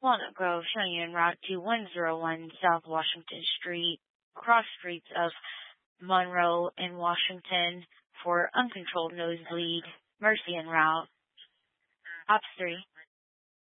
Walnut Grove, showing you en route to 101 South Washington Street, cross streets of Monroe and Washington for uncontrolled nosebleed. Mercy en route. Ops 3.